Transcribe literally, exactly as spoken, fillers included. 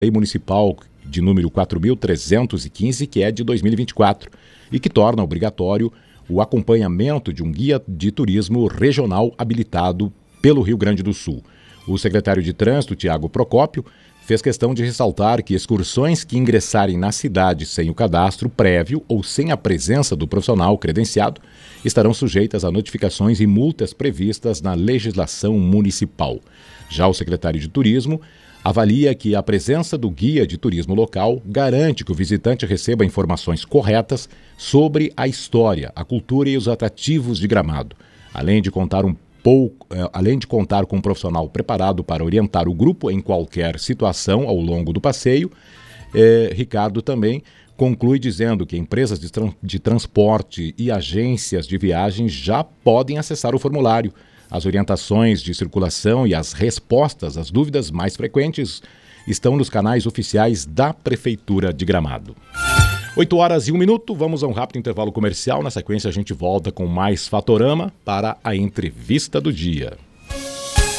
Lei Municipal de número quatro mil trezentos e quinze, que é de dois mil e vinte e quatro, e que torna obrigatório o acompanhamento de um guia de turismo regional habilitado pelo Rio Grande do Sul. O secretário de Trânsito, Tiago Procópio, fez questão de ressaltar que excursões que ingressarem na cidade sem o cadastro prévio ou sem a presença do profissional credenciado estarão sujeitas a notificações e multas previstas na legislação municipal. Já o secretário de Turismo avalia que a presença do guia de turismo local garante que o visitante receba informações corretas sobre a história, a cultura e os atrativos de Gramado, além de contar um pouco, além de contar com um profissional preparado para orientar o grupo em qualquer situação ao longo do passeio. eh, Ricardo também conclui dizendo que empresas de, tran- de transporte e agências de viagens já podem acessar o formulário. As orientações de circulação e as respostas às dúvidas mais frequentes estão nos canais oficiais da Prefeitura de Gramado. oito horas e um minuto, vamos a um rápido intervalo comercial. Na sequência a gente volta com mais Fatorama para a entrevista do dia.